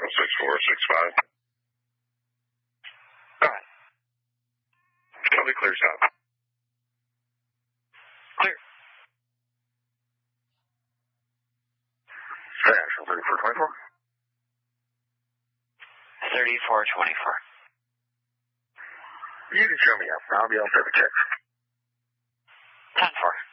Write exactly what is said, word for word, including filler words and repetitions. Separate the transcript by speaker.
Speaker 1: Echo six four six five.
Speaker 2: Go ahead.
Speaker 1: Copy, clear south.
Speaker 2: Clear.
Speaker 1: National thirty-four twenty-four.
Speaker 2: thirty-four twenty-four.
Speaker 1: You can show me up. I'll be on for the check.
Speaker 2: ten four.